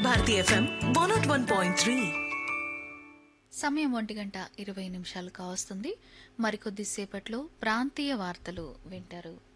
Bharati FM 101.3. సమయం 1:20 కావస్తుంది. మరికొద్దిసేపట్లో ప్రాంతీయ వార్తలు వింటారు.